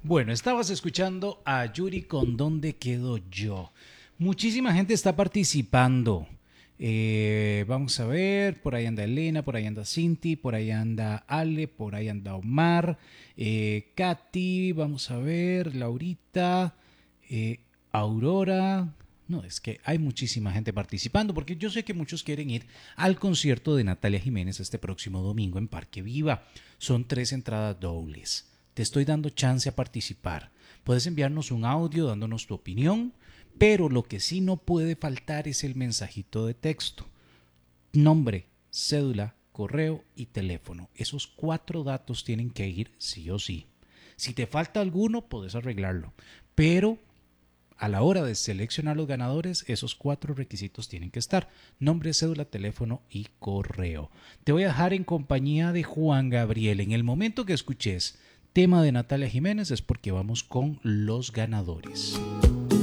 Bueno, estabas escuchando a Yuri con ¿Dónde quedo yo? Muchísima gente está participando. Vamos a ver, por ahí anda Elena, por ahí anda Cinti, por ahí anda Ale, por ahí anda Omar, Katy, vamos a ver, Laurita, Aurora. No, es que hay muchísima gente participando porque yo sé que muchos quieren ir al concierto de Natalia Jiménez este próximo domingo en Parque Viva. Son 3 entradas dobles. Te estoy dando chance a participar. Puedes enviarnos un audio dándonos tu opinión, pero lo que sí no puede faltar es el mensajito de texto. Nombre, cédula, correo y teléfono. Esos 4 datos tienen que ir sí o sí. Si te falta alguno, puedes arreglarlo. Pero a la hora de seleccionar los ganadores, esos 4 requisitos tienen que estar: nombre, cédula, teléfono y correo. Te voy a dejar en compañía de Juan Gabriel. En el momento que escuches tema de Natalia Jiménez es porque vamos con los ganadores.